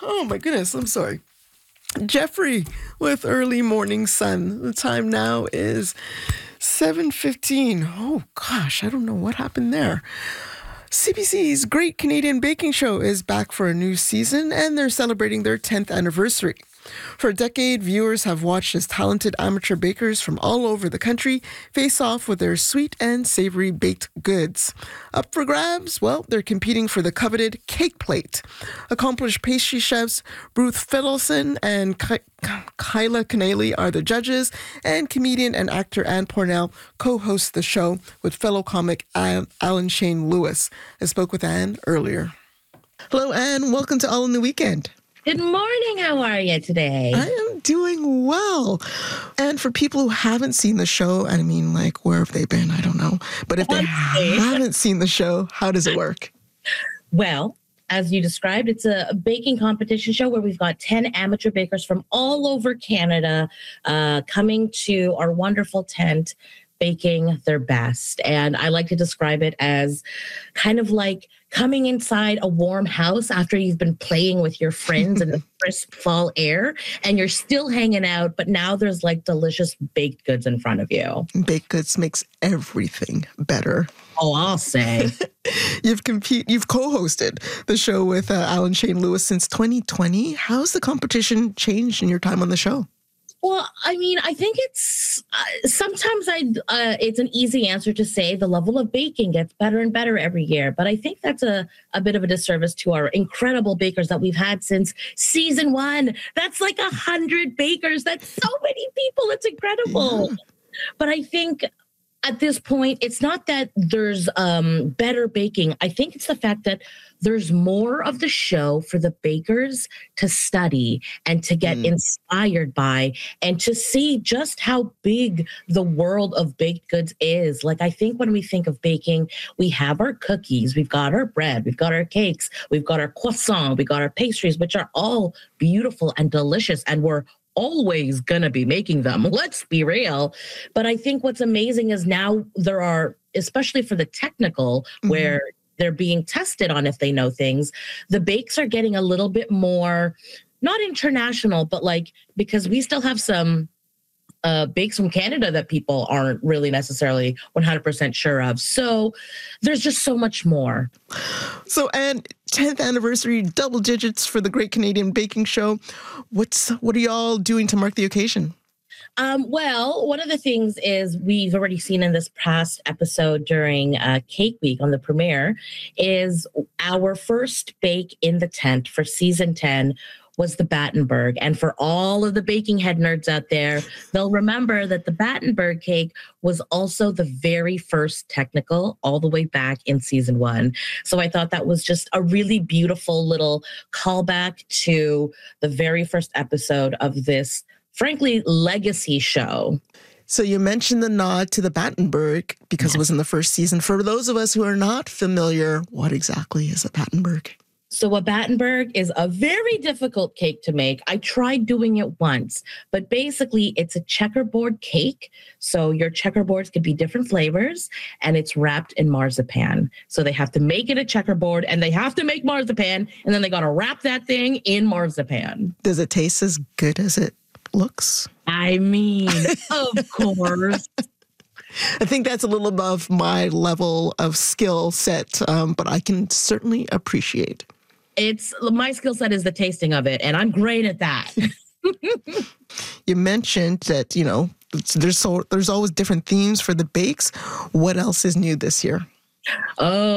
Oh my goodness, I'm sorry. Jeffrey with Early Morning Sun. The time now is 7:15. Oh gosh, I don't know what happened there. CBC's Great Canadian Baking Show is back for a new season, and they're celebrating their 10th anniversary. For a decade, viewers have watched as talented amateur bakers from all over the country face off with their sweet and savory baked goods. Up for grabs? Well, they're competing for the coveted cake plate. Accomplished pastry chefs Ruth Fiddleson and Kyla Kennelly are the judges, and comedian and actor Ann Pornell co-hosts the show with fellow comic Alan Shane Lewis. I spoke with Ann earlier. Hello, Ann. Welcome to All in the Weekend. Good morning. How are you today? I am doing well. And for people who haven't seen the show, I mean, like, where have they been? I don't know. But if they haven't seen the show, how does it work? Well, as you described, it's a baking competition show where we've got 10 amateur bakers from all over Canada coming to our wonderful tent, baking their best. And I like to describe it as kind of like coming inside a warm house after you've been playing with your friends in the crisp fall air, and you're still hanging out, but now there's like delicious baked goods in front of you. Baked goods makes everything better. Oh, I'll say. You've co-hosted the show with Alan Shane Lewis since 2020. How's the competition changed in your time on the show? Well, I mean, I think it's sometimes it's an easy answer to say the level of baking gets better and better every year. But I think that's a bit of a disservice to our incredible bakers that we've had since season 1. That's like 100 bakers. That's so many people. It's incredible. Yeah. But I think at this point, it's not that there's better baking. I think it's the fact that there's more of the show for the bakers to study and to get inspired by and to see just how big the world of baked goods is. Like, I think when we think of baking, we have our cookies, we've got our bread, we've got our cakes, we've got our croissant, we've got our pastries, which are all beautiful and delicious, and we're always gonna be making them. Let's be real. But I think what's amazing is now there are, especially for the technical, where they're being tested on if they know things, the bakes are getting a little bit more, not international, but like, because we still have some bakes from Canada that people aren't really necessarily 100% sure of. So there's just so much more. So, and 10th anniversary, double digits for the Great Canadian Baking Show. What are y'all doing to mark the occasion? Well, one of the things is we've already seen in this past episode during Cake Week on the premiere is our first bake in the tent for season 10 was the Battenberg. And for all of the baking head nerds out there, they'll remember that the Battenberg cake was also the very first technical all the way back in season 1. So I thought that was just a really beautiful little callback to the very first episode of this, frankly, legacy show. So you mentioned the nod to the Battenberg because it was in the first season. For those of us who are not familiar, what exactly is a Battenberg? So a Battenberg is a very difficult cake to make. I tried doing it once, but basically it's a checkerboard cake. So your checkerboards could be different flavors, and it's wrapped in marzipan. So they have to make it a checkerboard, and they have to make marzipan, and then they got to wrap that thing in marzipan. Does it taste as good as it looks? I mean, of course. I think that's a little above my level of skill set, but I can certainly appreciate. It's my skill set is the tasting of it, and I'm great at that. You mentioned that, you know, there's always different themes for the bakes. What else is new this year? Oh,